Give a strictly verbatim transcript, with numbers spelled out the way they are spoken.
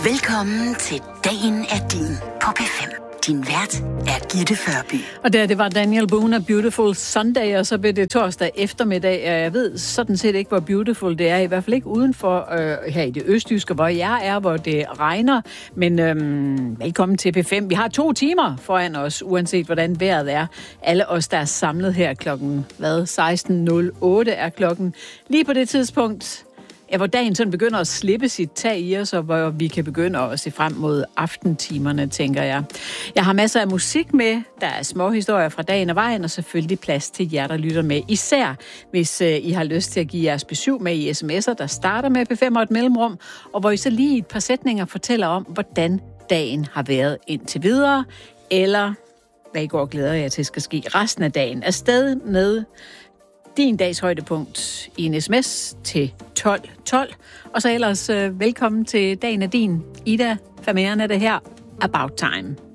Velkommen til Dagen er din på P fem. Din vært er Gitte Førby. Og der, det var Daniel Boone og Beautiful Sunday, og så blev det torsdag eftermiddag. Jeg ved sådan set ikke, hvor beautiful det er. I hvert fald ikke udenfor øh, her i det østjyske, hvor jeg er, hvor det regner. Men øhm, velkommen til P fem. Vi har to timer foran os, uanset hvordan vejret er. Alle os, der er samlet her klokken, hvad, seksten nul otte er klokken. Lige på det tidspunkt, ja, hvor dagen sådan begynder at slippe sit tag i os, og hvor vi kan begynde at se frem mod aftentimerne, tænker jeg. Jeg har masser af musik med, der er små historier fra dagen og vejen, og selvfølgelig plads til jer, der lytter med. Især hvis uh, I har lyst til at give jeres besøg med i sms'er, der starter med P fem og et mellemrum, og hvor I så lige et par sætninger fortæller om, hvordan dagen har været indtil videre, eller hvad I går og glæder jer til skal ske resten af dagen. Afsted med din dags højdepunkt i en sms til tolv tolv. Og så ellers øh, velkommen til Dagen er din. Ida Fameren er det her. About Time.